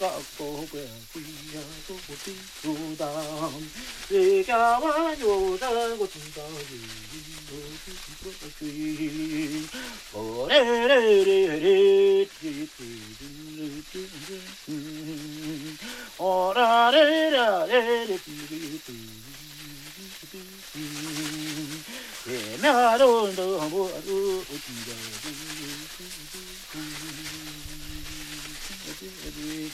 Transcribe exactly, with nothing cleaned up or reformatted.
갖고 배기야 도티 도담 내가 요자고 진다지 도티 오레레레레 오라레라레레 에메아로 너무 어디가